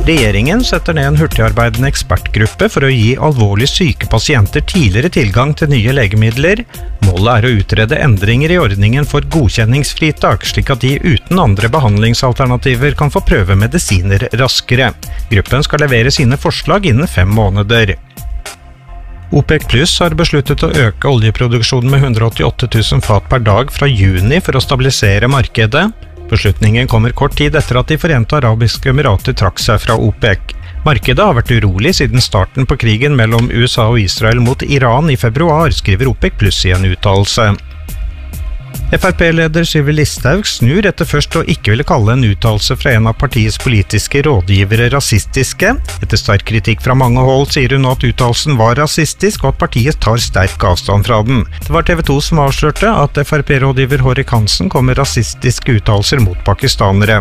Regjeringen setter ned en hurtigarbeidende ekspertgruppe for å gi alvorlig syke pasienter tidligere tilgang til nye legemidler. Målet er å utrede endringer i ordningen for godkjenningsfritak, slik at de uten andre behandlingsalternativer kan få prøve medisiner raskere. Gruppen skal levere sine forslag innen 5 måneder. OPEC Plus har besluttet å øke oljeproduksjonen med 188 000 fat per dag fra juni for å stabilisere markedet. Beslutningen kommer kort tid etter at de Forente Arabiske Emirater trakk seg fra OPEC. Markedet har vært urolig siden starten på krigen mellom USA og Israel mot Iran i februar, skriver OPEC Plus i en uttalelse. FrP-leder Sylvi Listhaug snur etter først å ikke ville kalle en uttalelse fra en av partiets politiske rådgivere rasistiske. Etter sterk kritikk fra mange hold sier hun at uttalelsen var rasistisk og at partiet tar sterk avstand fra den. Det var TV 2 som avslørte at FrP-rådgiver Hårek Hansen kom med rasistiske uttalelser mot pakistanere.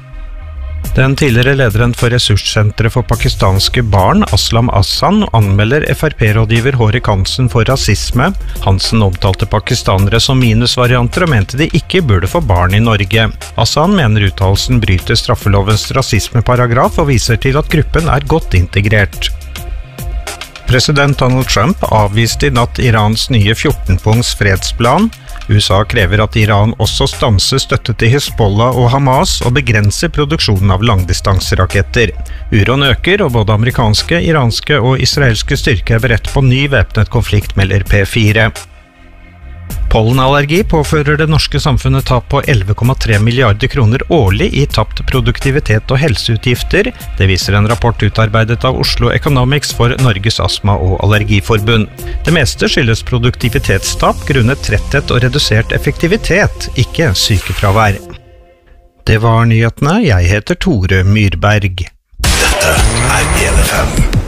Den tidligere lederen for ressurssenteret for pakistanske barn, Aslam Ahsan, anmelder FrP-rådgiver Hårek Hansen for rasisme. Hansen omtalte pakistanere som minusvarianter og mente de ikke burde få barn i Norge. Ahsan mener uttalelsen bryter straffelovens rasismeparagraf og viser til at gruppen er godt integrert. President Donald Trump avviste i natt Irans nye 14-punkts fredsplan. USA krever at Iran også stanser støtte til Hezbollah og Hamas og begrenser produksjonen av langdistanseraketter. Uroen øker, og både amerikanske, iranske og israelske styrker er beredt på ny væpnet konflikt, melder P4. Pollenallergi påfører det norske samfunnet tap på 11,3 milliarder kroner årlig i tapt produktivitet og helseutgifter. Det viser en rapport utarbeidet av Oslo Economics for Norges Astma- og Allergiforbund. Det meste skyldes produktivitetstap grunnet tretthet og redusert effektivitet, ikke sykefravær. Det var nyhetene. Jeg heter Tore Myrberg. Dette er 1FM.